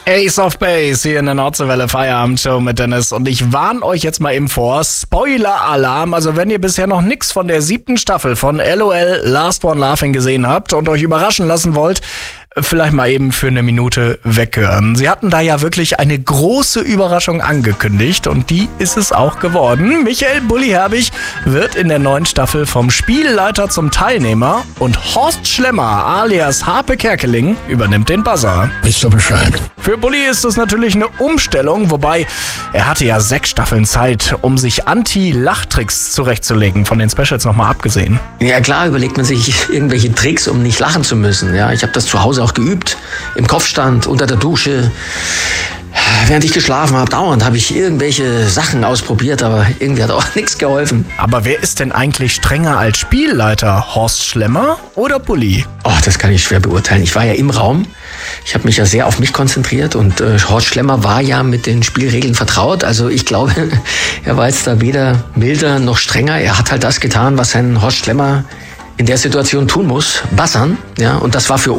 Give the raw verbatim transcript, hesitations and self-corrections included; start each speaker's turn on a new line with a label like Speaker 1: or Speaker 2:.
Speaker 1: Ace of Base hier in der Nordseewelle Feierabendshow mit Dennis und ich warne euch jetzt mal eben vor, Spoiler-Alarm, also wenn ihr bisher noch nichts von der siebten Staffel von LOL Last One Laughing gesehen habt und euch überraschen lassen wollt, vielleicht mal eben für eine Minute weghören. Sie hatten da ja wirklich eine große Überraschung angekündigt und die ist es auch geworden. Michael Bulli Herbig wird in der neuen Staffel vom Spielleiter zum Teilnehmer und Horst Schlemmer alias Harpe Kerkeling übernimmt den Buzzer.
Speaker 2: Wisst ihr Bescheid?
Speaker 1: Für Bulli ist es natürlich eine Umstellung, wobei er hatte ja sechs Staffeln Zeit, um sich Anti-Lachtricks zurechtzulegen, von den Specials nochmal abgesehen.
Speaker 3: Ja klar, überlegt man sich irgendwelche Tricks, um nicht lachen zu müssen. Ja, ich habe das zu Hause auch geübt, im Kopfstand, unter der Dusche. Während ich geschlafen habe, dauernd habe ich irgendwelche Sachen ausprobiert, aber irgendwie hat auch nichts geholfen.
Speaker 1: Aber wer ist denn eigentlich strenger als Spielleiter? Horst Schlemmer oder Bulli?
Speaker 3: Oh, das kann ich schwer beurteilen. Ich war ja im Raum. Ich habe mich ja sehr auf mich konzentriert und äh, Horst Schlemmer war ja mit den Spielregeln vertraut. Also ich glaube, er war jetzt da weder milder noch strenger. Er hat halt das getan, was ein Horst Schlemmer in der Situation tun muss, buzzern. Ja, und das war für